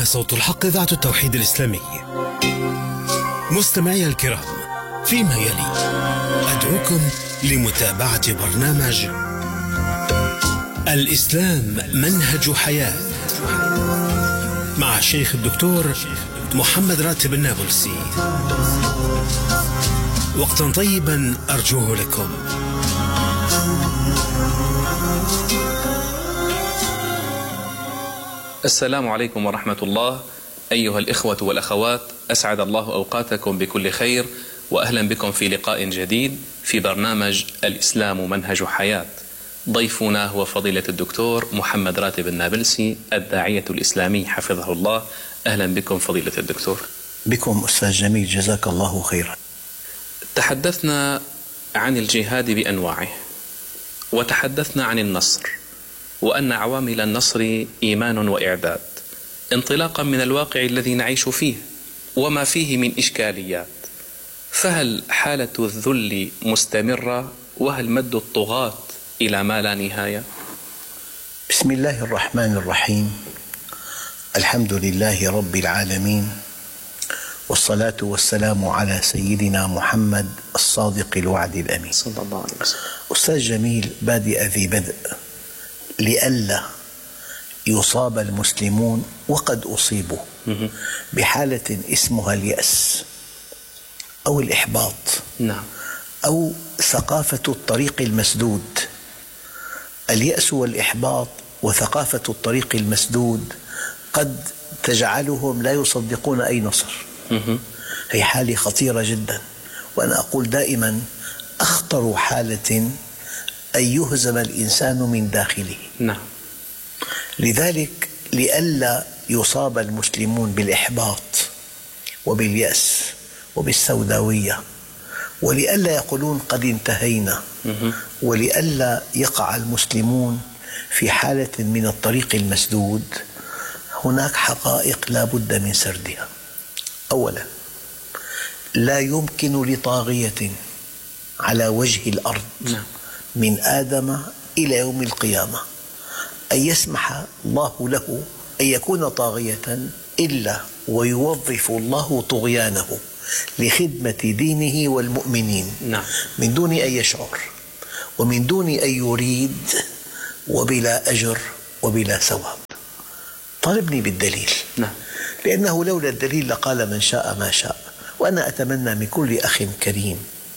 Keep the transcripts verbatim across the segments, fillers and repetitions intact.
هنا صوت الحق، إذاعة التوحيد الإسلامي. مستمعي الكرام، فيما يلي أدعوكم لمتابعة برنامج الإسلام منهج حياة مع الشيخ الدكتور محمد راتب النابلسي. وقتا طيبا أرجوه لكم. السلام عليكم ورحمة الله. أيها الإخوة والأخوات، أسعد الله أوقاتكم بكل خير، وأهلا بكم في لقاء جديد في برنامج الإسلام منهج حياة. ضيفنا هو فضيلة الدكتور محمد راتب النابلسي، الداعية الإسلامي حفظه الله. أهلا بكم فضيلة الدكتور. بكم أستاذ جميل، جزاك الله خيرا. تحدثنا عن الجهاد بأنواعه، وتحدثنا عن النصر، وأن عوامل النصر إيمان وإعداد، انطلاقا من الواقع الذي نعيش فيه وما فيه من إشكاليات. فهل حالة الذل مستمرة؟ وهل مد الطغاة إلى ما لا نهاية؟ بسم الله الرحمن الرحيم. الحمد لله رب العالمين، والصلاة والسلام على سيدنا محمد الصادق الوعد الأمين صلى الله عليه وسلم. أستاذ جميل، بادئ ذي بدء، لئلا يصاب المسلمون وقد أصيبوا بحالة اسمها اليأس أو الإحباط، نعم، أو ثقافة الطريق المسدود. اليأس والإحباط وثقافة الطريق المسدود قد تجعلهم لا يصدقون أي نصر. هي حالة خطيرة جدا، وأنا أقول دائما أخطر حالة أن يهزم الإنسان من داخله. نعم. لذلك لئلا يصاب المسلمون بالإحباط وباليأس وبالسوداوية، ولئلا يقولون قد انتهينا، ولئلا يقع المسلمون في حالة من الطريق المسدود، هناك حقائق لا بد من سردها. أولا، لا يمكن لطاغية على وجه الأرض من آدم إلى يوم القيامة أن يسمح الله له أن يكون طاغية إلا ويوظف الله طغيانه لخدمة دينه والمؤمنين، نعم، من دون أن يشعر ومن دون أن يريد، وبلا أجر وبلا ثواب. طالبني بالدليل، نعم، لأنه لولا الدليل لقال من شاء ما شاء. وأنا أتمنى من كل أخ كريم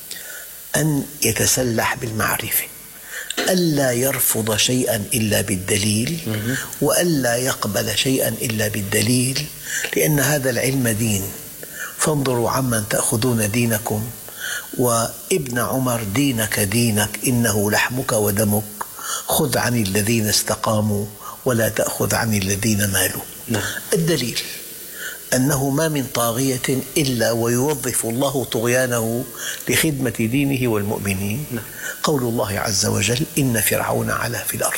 أن يتسلح بالمعرفة، ألا يرفض شيئا إلا بالدليل، وألا يقبل شيئا إلا بالدليل، لأن هذا العلم دين. فانظروا عمن تأخذون دينكم، وابن عمر دينك دينك إنه لحمك ودمك، خذ عن الذين استقاموا ولا تأخذ عن الذين مالوا. نعم. الدليل أنه ما من طاغية إلا ويوظف الله طغيانه لخدمة دينه والمؤمنين. نعم. قول الله عز وجل: إن فرعون علا في الأرض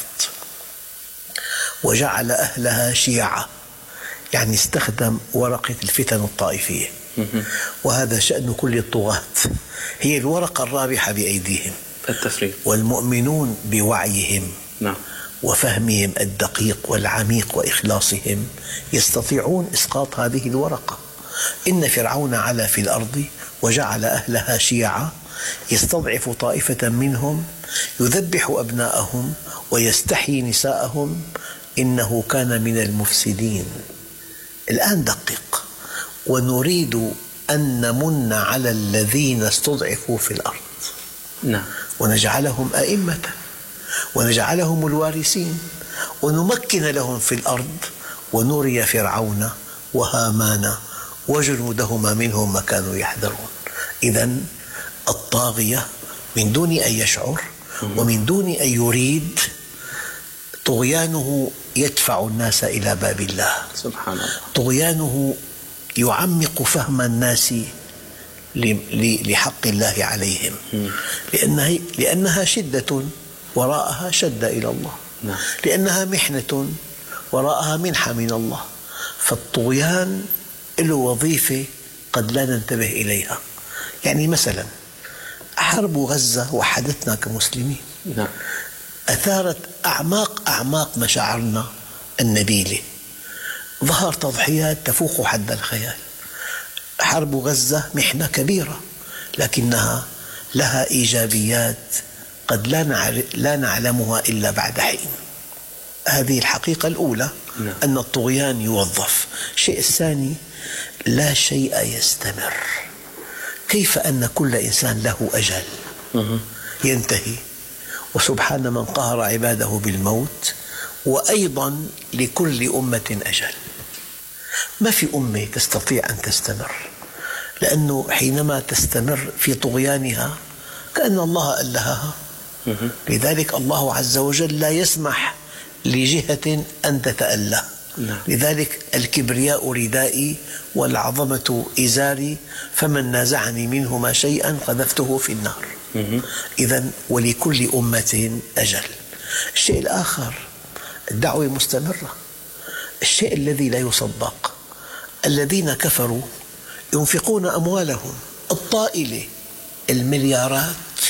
وجعل أهلها شيعا، يعني استخدم ورقة الفتن الطائفية، وهذا شأن كل الطغاة، هي الورقة الرابحة بأيديهم، التفريط، والمؤمنون بوعيهم، نعم، وفهمهم الدقيق والعميق وإخلاصهم يستطيعون إسقاط هذه الورقة. إن فرعون علا في الأرض وجعل أهلها شيعا يستضعف طائفة منهم يذبح أبناءهم ويستحيي نساءهم إنه كان من المفسدين. الآن دقق: ونريد أن نمن على الذين استضعفوا في الأرض، نعم، ونجعلهم أئمة ونجعلهم الوارثين ونمكن لهم في الأرض ونري فرعون وهامان وجنودهما منهم ما كانوا يحذرون. إذن الطاغية من دون أن يشعر ومن دون أن يريد، طغيانه يدفع الناس إلى باب الله سبحان الله. طغيانه يعمق فهم الناس لحق الله عليهم، لأنها, لأنها شدة وراءها شدة إلى الله، نعم. لأنها محنة وراءها منحة من الله. فالطغيان له وظيفة قد لا ننتبه إليها. يعني مثلا حرب غزة وحدتنا كمسلمين، نعم. أثارت أعماق أعماق مشاعرنا النبيلة. ظهر تضحيات تفوق حد الخيال. حرب غزة محنة كبيرة، لكنها لها إيجابيات قد لا نعلمها إلا بعد حين. هذه الحقيقة الأولى، أن الطغيان يوظف. الشيء الثاني، لا شيء يستمر. كيف أن كل إنسان له أجل ينتهي، وسبحان من قهر عباده بالموت، وأيضا لكل أمة أجل. ما في أمة تستطيع أن تستمر، لأنه حينما تستمر في طغيانها كأن الله ألهها. لذلك الله عز وجل لا يسمح لجهة أن تتأله. لذلك الكبرياء ردائي والعظمة إزاري، فمن نازعني منهما شيئا قذفته في النار. إذن ولكل أمة أجل. الشيء الآخر، الدعوة مستمرة. الشيء الذي لا يصدق، الذين كفروا ينفقون أموالهم الطائلة، المليارات،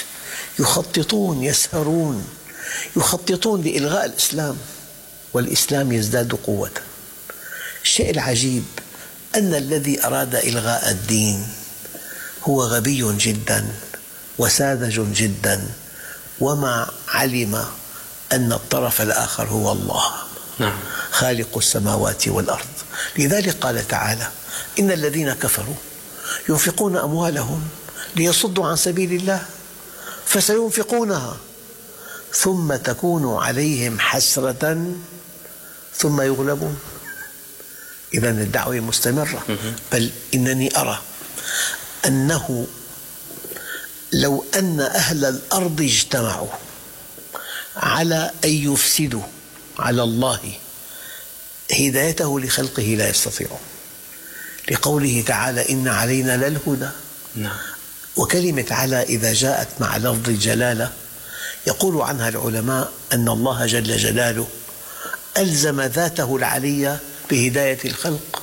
يخططون يسهرون يخططون لإلغاء الإسلام، والإسلام يزداد قوة. الشيء العجيب أن الذي أراد إلغاء الدين هو غبي جدا وساذج جدا، وما علم أن الطرف الآخر هو الله خالق السماوات والأرض. لذلك قال تعالى: إن الذين كفروا ينفقون أموالهم ليصدوا عن سبيل الله فسينفقونها ثم تكون عليهم حسرة ثم يغلبون. إذن الدعوة مستمرة. بل إنني أرى أنه لو أن أهل الأرض اجتمعوا على أن يفسدوا على الله هدايته لخلقه لا يستطيعون، لقوله تعالى: إن علينا للهدى. وكلمة على إذا جاءت مع لفظ الجلالة يقول عنها العلماء أن الله جل جلاله ألزم ذاته العلية بهداية الخلق.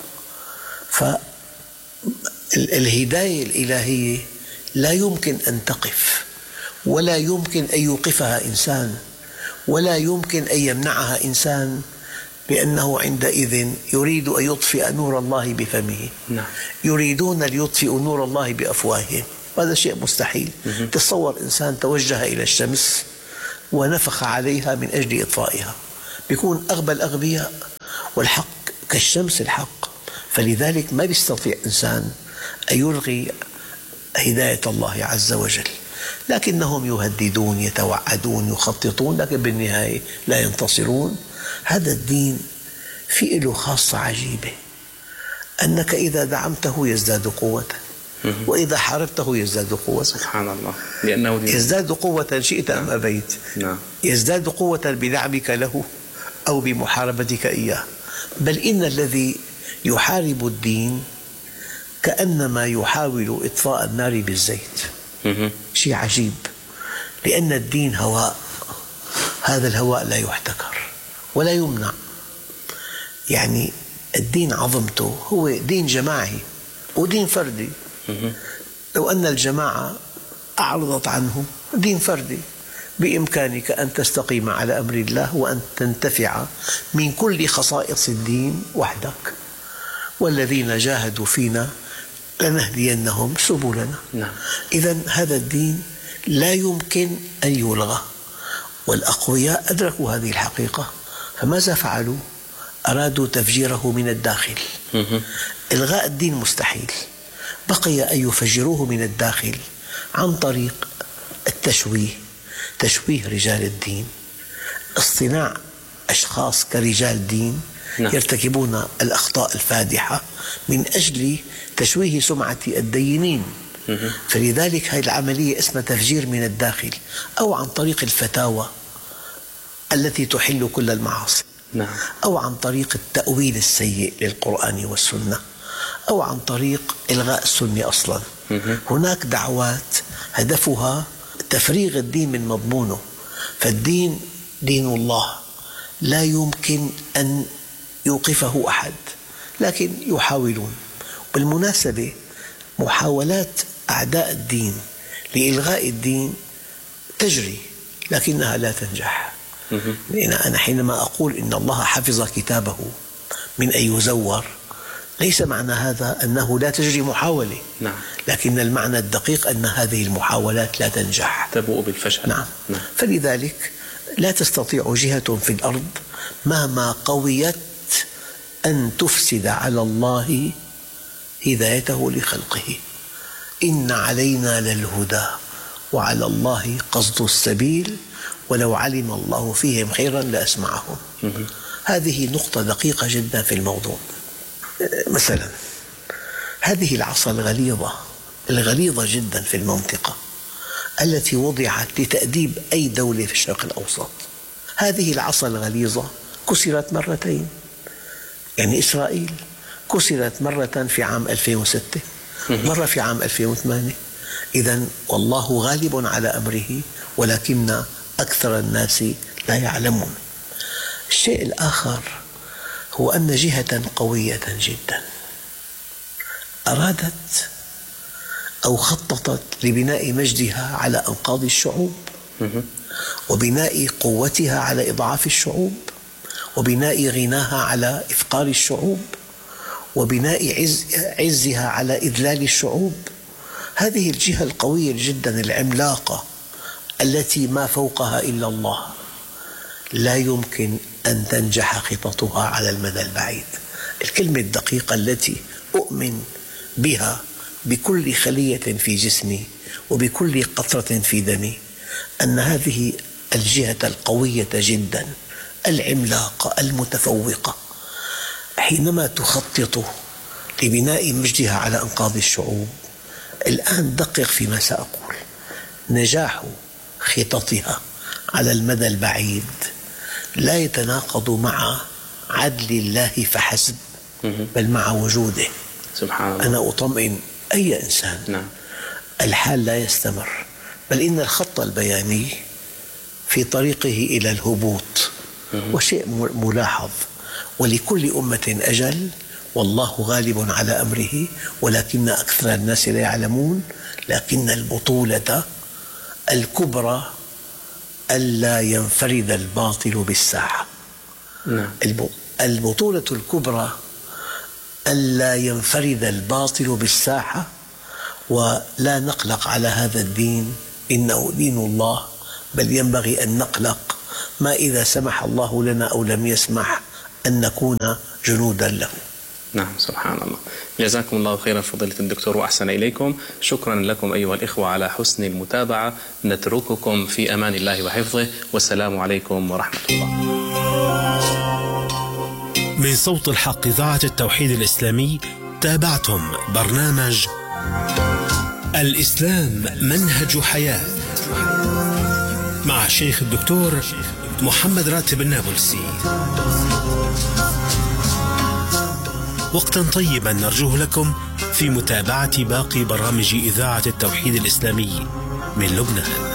فالهداية الإلهية لا يمكن أن تقف، ولا يمكن أن يوقفها إنسان، ولا يمكن أن يمنعها إنسان، لأنه عندئذ يريد أن يطفئ نور الله بفمه. يريدون ليطفئوا نور الله بأفواههم، وهذا شيء مستحيل. تصور إنسان توجه إلى الشمس ونفخ عليها من أجل إطفائها، بيكون أغبى الأغبياء، والحق كالشمس الحق. فلذلك ما يستطيع إنسان أن يلغي هداية الله عز وجل، لكنهم يهددون، يتوعدون، يخططون، لكن بالنهاية لا ينتصرون. هذا الدين في له خاصة عجيبة، أنك إذا دعمته يزداد قوة، وإذا حاربته يزداد قوة. سبحان الله. لأنه دين. يزداد قوة شئت أم أبيت. نعم. يزداد قوة بدعمك له أو بمحاربتك إياه. بل إن الذي يحارب الدين كأنما يحاول إطفاء النار بالزيت. شيء عجيب، لأن الدين هواء، هذا الهواء لا يحتكر ولا يمنع. يعني الدين عظمته هو دين جماعي ودين فردي. لو أن الجماعة أعرضت عنه، دين فردي، بإمكانك أن تستقيم على أمر الله وأن تنتفع من كل خصائص الدين وحدك. والذين جاهدوا فينا لنهدينهم سبلنا. إذن هذا الدين لا يمكن أن يلغى، والأقوياء أدركوا هذه الحقيقة، فماذا فعلوا؟ أرادوا تفجيره من الداخل. إلغاء الدين مستحيل، بقي أن يفجروه من الداخل عن طريق التشويه، تشويه رجال الدين، اصطناع أشخاص كرجال دين يرتكبون الأخطاء الفادحة من أجل تشويه سمعة الدينين. فلذلك هذه العملية اسمها تفجير من الداخل، أو عن طريق الفتاوى التي تحل كل المعاصي، أو عن طريق التأويل السيء للقرآن والسنة، أو عن طريق إلغاء السنة أصلا. هناك دعوات هدفها تفريغ الدين من مضمونه. فالدين دين الله، لا يمكن أن يوقفه أحد، لكن يحاولون. بالمناسبة محاولات أعداء الدين لإلغاء الدين تجري، لكنها لا تنجح. لأن أنا حينما أقول إن الله حفظ كتابه من أن يزور، ليس معنى هذا أنه لا تجري محاولة. نعم. لكن المعنى الدقيق أن هذه المحاولات لا تنجح، تبوء بالفشل. نعم. نعم. فلذلك لا تستطيع جهة في الأرض مهما قويت أن تفسد على الله هدايته لخلقه. إن علينا للهدى وعلى الله قصد السبيل ولو علم الله فيهم خيرا لأسمعهم. هذه نقطة دقيقة جدا في الموضوع. مثلا هذه العصا الغليظة الغليظة جدا في المنطقة التي وضعت لتأديب أي دولة في الشرق الأوسط، هذه العصا الغليظة كسرت مرتين. يعني إسرائيل كسرت مرة في عام ألفين وستة، مرة في عام ألفين وثمانية. إذن والله غالب على أمره ولكن أكثر الناس لا يعلمون. الشيء الآخر هو أن جهة قوية جدا أرادت أو خططت لبناء مجدها على أنقاض الشعوب، وبناء قوتها على إضعاف الشعوب، وبناء غناها على إفقار الشعوب، وبناء عز عزها على إذلال الشعوب. هذه الجهة القوية جدا العملاقة التي ما فوقها إلا الله لا يمكن أن تنجح خططها على المدى البعيد. الكلمة الدقيقة التي أؤمن بها بكل خلية في جسمي وبكل قطرة في دمي أن هذه الجهة القوية جدا العملاقة المتفوقة حينما تخطط لبناء مجدها على أنقاض الشعوب، الآن دقق فيما سأقول، نجاح خططها على المدى البعيد لا يتناقض مع عدل الله فحسب، بل مع وجوده. سبحان الله. أنا أطمئن أي إنسان. نعم. الحال لا يستمر، بل إن الخط البياني في طريقه إلى الهبوط، وشيء ملاحظ. ولكل أمة أجل والله غالب على أمره ولكن أكثر الناس لا يعلمون. لكن البطولة الكبرى ألا ينفرد الباطل بالساحة. نعم. البطولة الكبرى ألا ينفرد الباطل بالساحة، ولا نقلق على هذا الدين، إنه دين الله، بل ينبغي أن نقلق ما إذا سمح الله لنا أو لم يسمح أن نكون جنودا له. نعم. سبحان الله. جزاكم الله خيرا فضيلة الدكتور وأحسن إليكم. شكرا لكم أيها الإخوة على حسن المتابعة. نترككم في أمان الله وحفظه، والسلام عليكم ورحمة الله. من صوت الحق إذاعة التوحيد الإسلامي تابعتم برنامج الإسلام منهج حياة مع الشيخ الدكتور محمد راتب النابلسي. وقتا طيبا نرجوه لكم في متابعة باقي برامج إذاعة التوحيد الإسلامي من لبنان.